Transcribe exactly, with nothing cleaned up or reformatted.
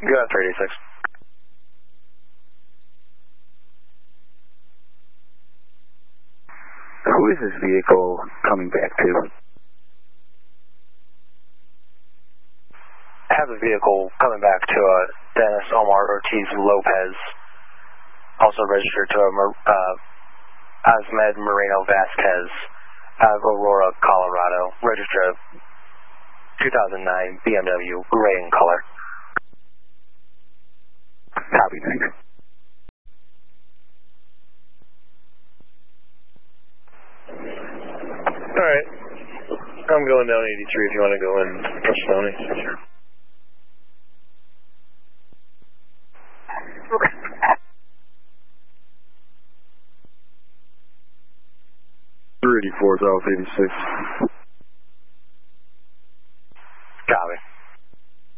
Go ahead, three eighty-six. Who is this vehicle coming back to? I have a vehicle coming back to uh, Dennis Omar Ortiz Lopez, also registered to a uh, Ahmed Moreno Vasquez out of Aurora, Colorado, registered two thousand nine B M W, gray in color. Copy, thanks. Alright, I'm going down eighty-three if you want to go in for Stoney. three eighty-four, South eighty-six. Copy.